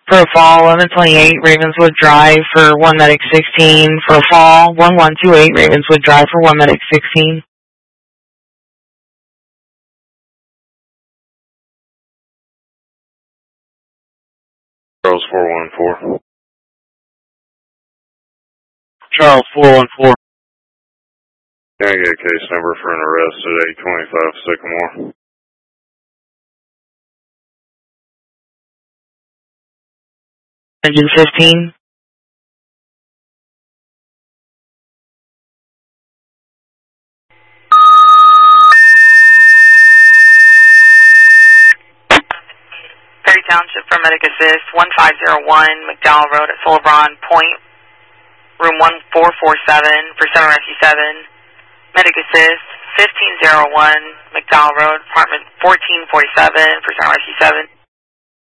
For a fall, 1128 Ravenswood Drive for 1 Medic 16. For a fall, 1128 Ravenswood Drive for 1 Medic 16. Charles 414. Charles 414. Can I get a case number for an arrest at 825 Sycamore? Engine 15. Perry Township for Medic Assist, 1501 McDowell Road at Solebron Point, room 1447 for Summer Rescue 7. Medic Assist, 1501 McDowell Road, apartment 1447 for Summer Rescue 7.